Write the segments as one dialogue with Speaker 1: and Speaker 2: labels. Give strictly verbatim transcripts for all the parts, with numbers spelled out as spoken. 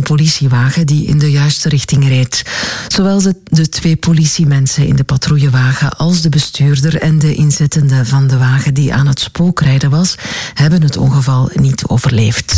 Speaker 1: politiewagen die in de juiste richting reed. Zowel de, de twee politiemensen in de patrouillewagen als de bestuurder en de inzittende van de wagen die aan het spookrijden was, hebben het ongeval niet overleefd.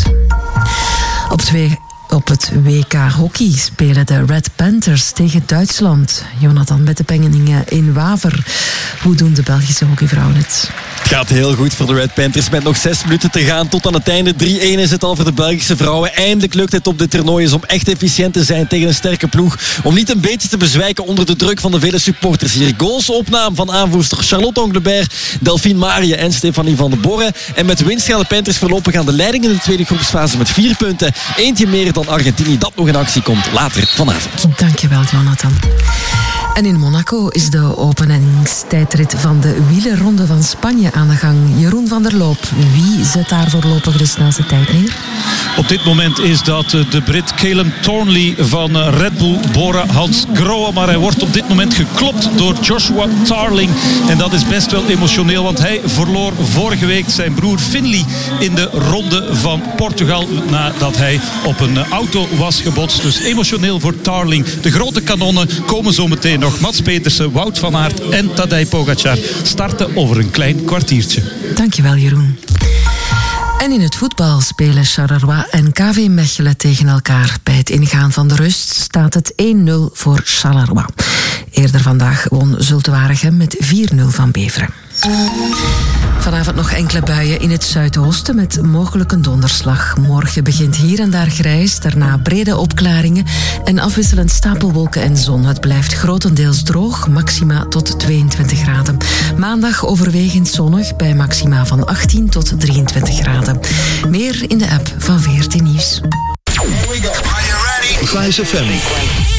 Speaker 1: Op twee Op het W K hockey spelen de Red Panthers tegen Duitsland. Jonathan met de Pengeningen in Waver. Hoe doen de Belgische hockeyvrouwen het?
Speaker 2: Het gaat heel goed voor de Red Panthers met nog zes minuten te gaan. Tot aan het einde drie-een is het al voor de Belgische vrouwen. Eindelijk lukt het op dit toernooi eens om echt efficiënt te zijn tegen een sterke ploeg. Om niet een beetje te bezwijken onder de druk van de vele supporters. Hier goals op naam van aanvoerster Charlotte Anglebert, Delphine Marie en Stefanie van de Borre. En met winst gaan de Panthers voorlopig aan de leiding in de tweede groepsfase met vier punten. Eentje meer dan Argentinië dat nog in actie komt later vanavond.
Speaker 1: Dankjewel, Jonathan. En in Monaco is de openingstijdrit van de wielerronde van Spanje aan de gang. Jeroen van der Loop, wie zet daar voorlopig de snelste tijd neer?
Speaker 3: Op dit moment is dat de Brit Calum Thornley van Red Bull Bora Hansgrohe. Maar hij wordt op dit moment geklopt door Joshua Tarling. En dat is best wel emotioneel, want hij verloor vorige week zijn broer Finlay in de ronde van Portugal nadat hij op een auto was gebotst. Dus emotioneel voor Tarling. De grote kanonnen komen zo meteen nog. Mats Petersen, Wout van Aert en Tadej Pogacar starten over een klein kwartiertje.
Speaker 1: Dankjewel, Jeroen. En in het voetbal spelen Charleroi en K V Mechelen tegen elkaar. Bij het ingaan van de rust staat het één nul voor Charleroi. Eerder vandaag won Zulte Waregem met vier nul van Beveren. Vanavond nog enkele buien in het zuidoosten met mogelijk een donderslag. Morgen begint hier en daar grijs, daarna brede opklaringen en afwisselend stapelwolken en zon. Het blijft grotendeels droog, maxima tot tweeëntwintig graden. Maandag overwegend zonnig bij maxima van achttien tot drieëntwintig graden. Meer in de app van V R T Nieuws.
Speaker 4: Here we go. Are you ready?
Speaker 5: Vice F M.